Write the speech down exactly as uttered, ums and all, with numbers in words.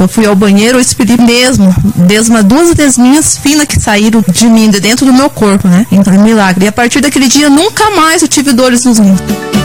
Eu fui ao banheiro, eu expeli mesmo, desma, duas desminhas finas que saíram de mim, de dentro do meu corpo, né? Então é um milagre. E a partir daquele dia, nunca mais eu tive dores nos rins.